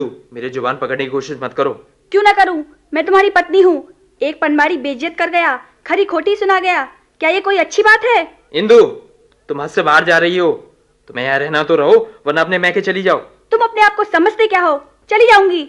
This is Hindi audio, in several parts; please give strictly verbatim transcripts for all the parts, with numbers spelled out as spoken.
मेरे जुबान पकड़ने की कोशिश मत करो। क्यों ना करूं? मैं तुम्हारी पत्नी हूँ। एक पनवाड़ी बेइज्जत कर गया, खरी खोटी सुना गया, क्या ये कोई अच्छी बात है? इंदु, तुम हद से बाहर जा रही हो। तुम्हें यहाँ रहना तो रहो, वरना अपने मैके चली जाओ। तुम अपने आप को समझते क्या हो? चली जाऊंगी।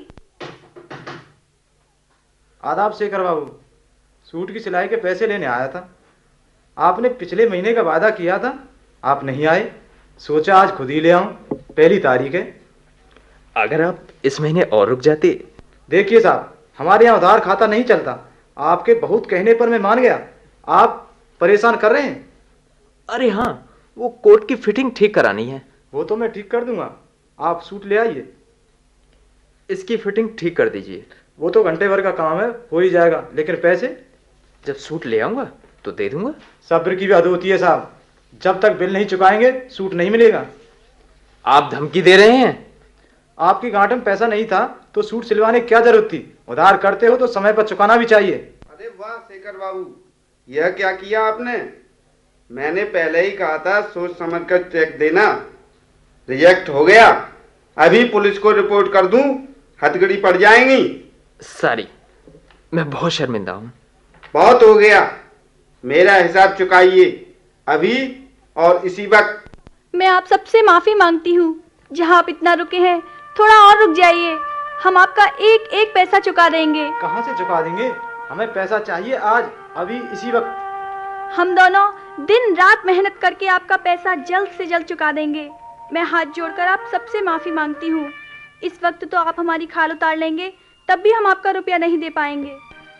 आदाब शेखर बाबू, सूट की सिलाई के पैसे लेने आया था। आपने पिछले महीने का वादा किया था, आप नहीं आए। सोचा आज खुद ही ले आऊं, पहली तारीख है। अगर आप इस महीने और रुक जाते। देखिए साहब, हमारे यहाँ उधार खाता नहीं चलता। आपके बहुत कहने पर मैं मान गया। आप परेशान कर रहे हैं। अरे हाँ, वो कोट की फिटिंग ठीक करानी है। वो तो मैं ठीक कर दूंगा, आप सूट ले आइए। इसकी फिटिंग ठीक कर दीजिए। वो तो घंटे भर का काम है, हो ही जाएगा। लेकिन पैसे? जब सूट ले आऊंगा तो दे दूंगा। सब्र की भी हद होती है साहब, जब तक बिल नहीं चुकाएंगे सूट नहीं मिलेगा। आप धमकी दे रहे हैं? आपकी गांठ में पैसा नहीं था तो सूट सिलवाने की क्या जरूरत थी? उधार करते हो तो समय पर चुकाना भी चाहिए। अरे वाह शेखर बाबू, यह क्या किया आपने? मैंने पहले ही कहा था सोच समझ कर चेक देना। रिजेक्ट हो गया। अभी पुलिस को रिपोर्ट कर दूं, हथकड़ी पड़ जाएंगी। सॉरी, मैं बहुत शर्मिंदा हूं। बहुत हो गया, मेरा हिसाब चुकाइए अभी और इसी वक्त। मैं आप सबसे माफी मांगती हूँ। जहाँ आप इतना रुके हैं, थोड़ा और रुक जाइए। हम आपका एक एक पैसा चुका देंगे। कहाँ से चुका देंगे? हमें पैसा चाहिए आज, अभी इसी वक्त। हम दोनों दिन रात मेहनत करके आपका पैसा जल्द से जल्द चुका देंगे। मैं हाथ जोड़कर आप सबसे माफी मांगती हूँ। इस वक्त तो आप हमारी खाल उतार लेंगे, तब भी हम आपका रुपया नहीं दे पाएंगे।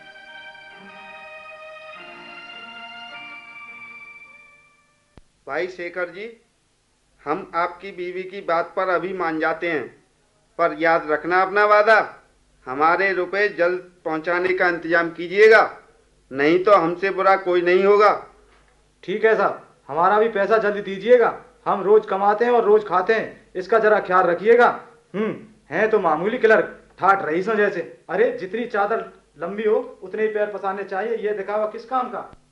भाई शेखर जी, हम आपकी बीवी की बात पर अभी मान जाते हैं, पर याद रखना अपना वादा। हमारे रुपए जल्द पहुंचाने का इंतजाम कीजिएगा, नहीं तो हमसे बुरा कोई नहीं होगा। ठीक है साहब, हमारा भी पैसा जल्दी दीजिएगा। हम रोज कमाते हैं और रोज खाते हैं, इसका जरा ख्याल रखिएगा। हम्म है तो मामूली क्लर्क, ठाठ रईसों जैसे। अरे जितनी चादर लंबी हो उतने ही पैर पसारने चाहिए, ये दिखावा किस काम का?